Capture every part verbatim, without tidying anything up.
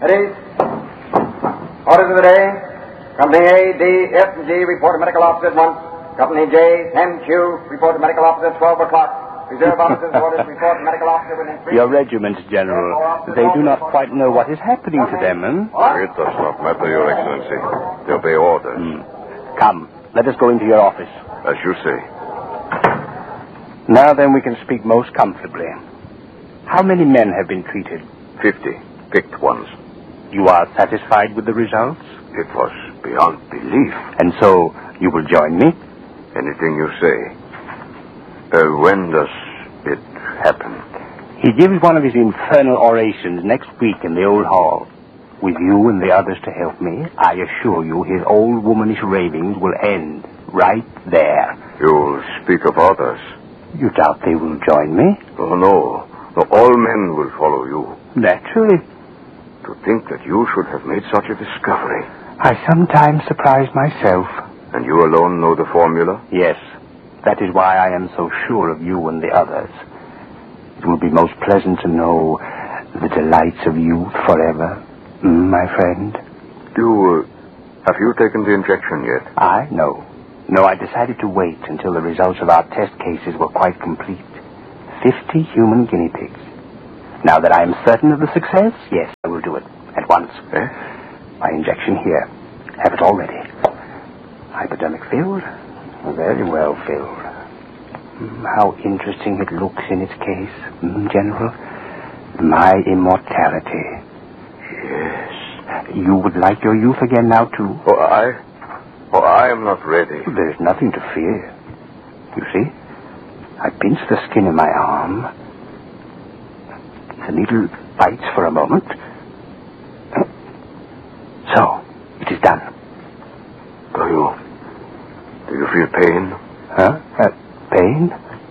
Ready? Orders of the day. Company A, D, F, and G report to medical officer at once. Company J, M, Q report to medical officer at twelve o'clock. Reserve officers orders report to medical officer within three... Your regiment, General. They do not quite know what is happening to them, eh? It does not matter, Your Excellency. They obey orders. Hmm. Come, let us go into your office. As you say. Now then we can speak most comfortably. How many men have been treated? Fifty. Picked ones. You are satisfied with the results? It was beyond belief. And so, you will join me? Anything you say. Uh, when does it happen? He gives one of his infernal orations next week in the old hall. With you and the others to help me, I assure you his old womanish ravings will end right there. You'll speak of others. You doubt they will join me? Oh, no. No, all men will follow you. Naturally. To think that you should have made such a discovery. I sometimes surprise myself. And you alone know the formula? Yes. That is why I am so sure of you and the others. It will be most pleasant to know the delights of youth forever, mm, my friend. You, uh, have you taken the injection yet? I? No. No, I decided to wait until the results of our test cases were quite complete. Fifty human guinea pigs. Now that I am certain of the success, yes, I will do it. At once. Eh? My injection here. Have it all ready. Hypodermic filled? Very well filled. Mm, how interesting it looks in its case, mm, General. My immortality. Yes. You would like your youth again now, too? Oh, I... Oh, I am not ready. There's nothing to fear. You see? I pinch the skin in my arm. The needle bites for a moment. So, it is done. Do you... Do you feel pain? Huh? Uh, pain?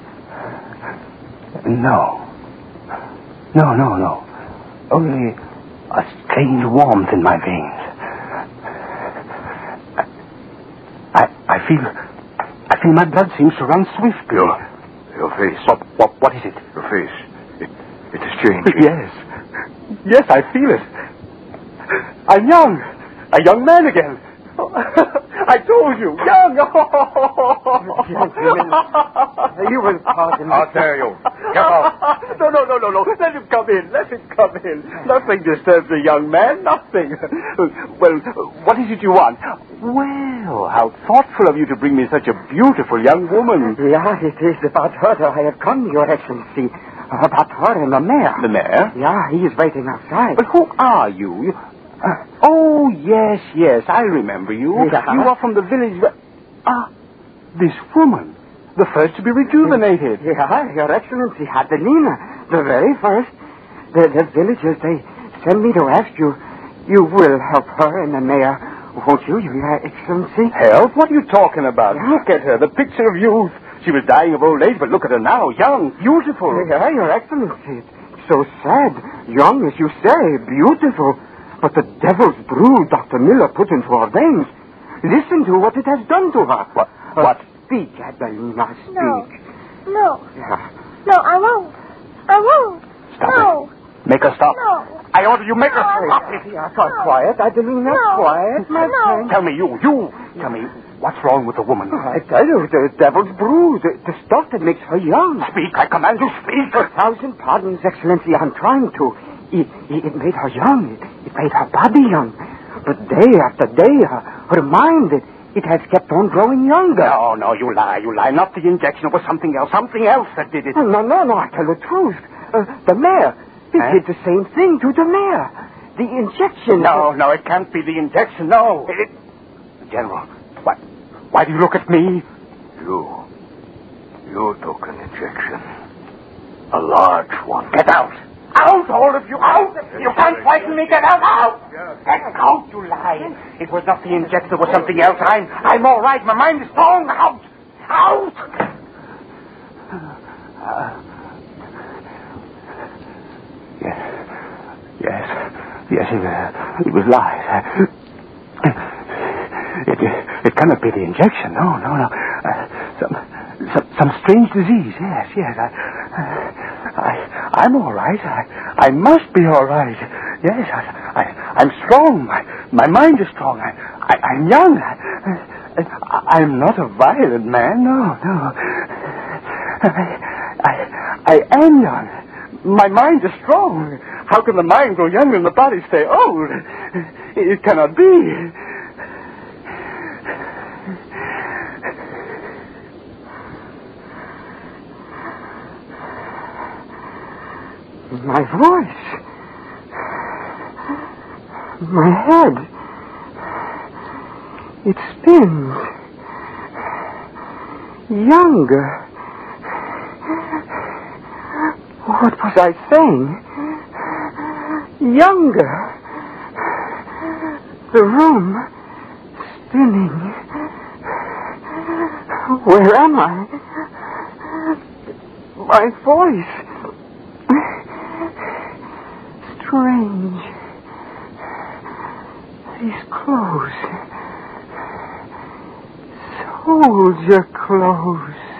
No. No, no, no. Only a strange warmth in my veins. I, I, I feel... I feel my blood seems to run swiftly. Your... Your face. What, what, what is it? Your face. It, it is changing. Yes. Yes, I feel it. I'm young. A young man again. I told you, young. Gentlemen, you will pardon me. How dare you? Get out. No, no, no, no, no. Let him come in. Let him come in. Nothing disturbs a young man. Nothing. Well, what is it you want? Well, how thoughtful of you to bring me such a beautiful young woman. Yeah, it is about her that I have come, Your Excellency. About her and the mayor. The mayor? Yeah, he is waiting outside. But who are you? you... Uh, oh, yes, yes, I remember you. Yeah. You are from the village where... Ah, this woman. The first to be rejuvenated. Yeah, Your Excellency, Adelina. The very first. The, the villagers, they send me to ask you. You will help her and the mayor, won't you, Your Excellency? Help? What are you talking about? Yeah. Look at her, the picture of youth. She was dying of old age, but look at her now, young, beautiful. Yeah, Your Excellency. It's so sad. Young, as you say, beautiful. But the devil's brew Doctor Miller put into her veins. Listen to what it has done to her. What? Uh, What? Speak, Adelina, speak. No. No. Yeah. No, I won't. I won't. Stop no. it. Make her stop. No. I order you, make her No. stop it. Yeah, so quiet, Adelina, No. quiet, my No. friend. Tell me, you, you. Tell me, what's wrong with the woman? I tell you, the devil's brew, the, the stuff that makes her young. Speak, I command you, speak. A thousand pardons, Excellency, I'm trying to. It, it, it made her young. It, it made her body young. But day after day, her, her mind, it, it has kept on growing younger. No, no, you lie, you lie. Not the injection. It was something else. Something else that did it. Oh, no, no, no, I tell the truth. Uh, the mayor, he Huh? did the same thing to the mayor. The injection... No, no, it can't be the injection, no. It... General, why, why do you look at me? You... You took an injection. A large one. Get out. Out, all of you, out! You can't frighten me, get out, out! Get out, you lie! It was not the injection, it was something else. I'm, I'm all right, my mind is strong, out! Out! Uh, yes, yes, yes, it, uh, it was lies. It, it cannot be the injection, no, no, no. Uh, some, some, some strange disease, yes, yes, I... Uh, I, I'm all right. I, I must be all right. Yes, I, I, I'm strong. My, my mind is strong. I, I, I'm young. I, I, I'm not a violent man. No, no. I, I, I am young. My mind is strong. How can the mind grow young and the body stay old? It cannot be. My voice. My head. It spins. Younger. What was I saying? Younger. The room spinning. Where am I? My voice. Strange. These clothes. Soldier clothes.